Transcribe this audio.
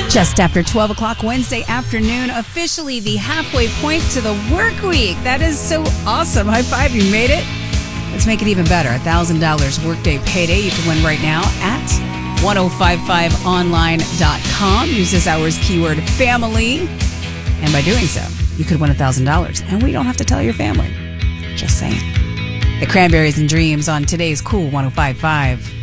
Just after 12 o'clock Wednesday afternoon, officially the halfway point to the work week. That is so awesome. High five, you made it. Let's make it even better. $1,000 workday payday you can win right now at 1055online.com. Use this hour's keyword family. And by doing so, you could win $1,000. And we don't have to tell your family. Just saying. The Cranberries and Dreams on today's Cool 1055.